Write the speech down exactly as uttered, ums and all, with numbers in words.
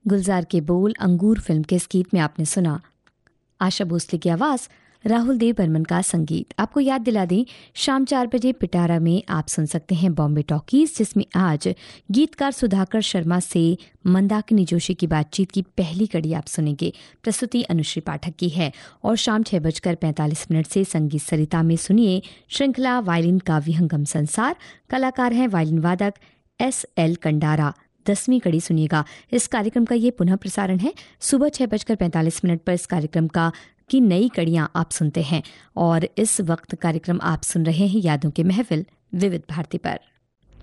गुलजार के बोल अंगूर फिल्म के इस गीत में आपने सुना आशा भोसले की आवाज़, राहुल देव बर्मन का संगीत। आपको याद दिला दें, शाम चार बजे पिटारा में आप सुन सकते हैं बॉम्बे टॉकीज, जिसमें आज गीतकार सुधाकर शर्मा से मंदाकिनी जोशी की बातचीत की पहली कड़ी आप सुनेंगे। प्रस्तुति अनुश्री पाठक की है। और शाम छह बजकर पैंतालीस मिनट से संगीत सरिता में सुनिए श्रृंखला वायलिन का विहंगम संसार। कलाकार हैं वायलिन वादक एस एल कंडारा। दसवीं कड़ी सुनिएगा। इस कार्यक्रम का ये पुनः प्रसारण है सुबह छह बजकर पैंतालीस मिनट पर। इस कार्यक्रम का की नई कड़ियां आप सुनते हैं और इस वक्त कार्यक्रम आप सुन रहे हैं यादों के महफिल विविध भारती पर।